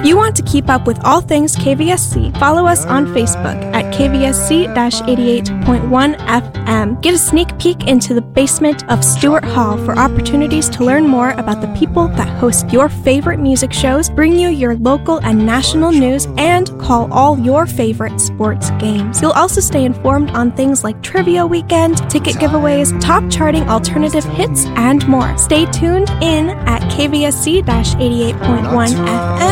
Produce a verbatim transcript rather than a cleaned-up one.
You want to keep up with all things K V S C? Follow us on Facebook at K V S C eighty-eight point one F M. Get a sneak peek into the basement of Stewart Hall for opportunities to learn more about the people that host your favorite music shows, bring you your local and national news, and call all your favorite sports games. You'll also stay informed on things like Trivia Weekend, ticket giveaways, top charting alternative hits, and more. Stay tuned in at K V S C eighty-eight point one F M